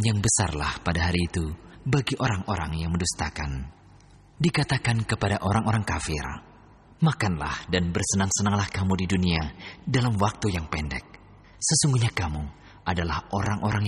yang besarlah pada hari itu bagi orang-orang yang mendustakan. Dikatakan kepada orang-orang kafir, makanlah dan bersenang-senanglah kamu di dunia dalam waktu yang pendek. Sesungguhnya kamu adalah orang-orang